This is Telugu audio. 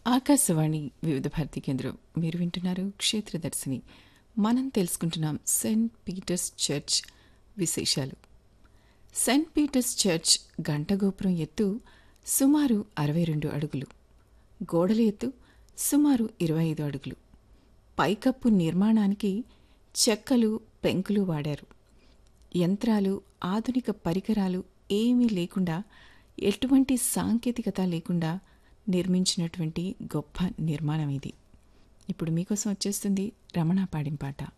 ఆకాశవాణి వివిధ భారతి కేంద్రం. మీరు వింటున్నారు క్షేత్రదర్శిని. మనం తెలుసుకుంటున్నాం సెయింట్ పీటర్స్ చర్చ్ విశేషాలు. సెయింట్ పీటర్స్ చర్చ్ గంటగోపురం ఎత్తు సుమారు 62 అడుగులు, గోడల ఎత్తు సుమారు 25 అడుగులు. పైకప్పు నిర్మాణానికి చెక్కలు, పెంకులు వాడారు. యంత్రాలు, ఆధునిక పరికరాలు ఏమీ లేకుండా, ఎటువంటి సాంకేతికత లేకుండా నిర్మించినటువంటి గొప్ప నిర్మాణం ఇది. ఇప్పుడు మీకోసం వచ్చేస్తుంది రమణ పాడిన పాట.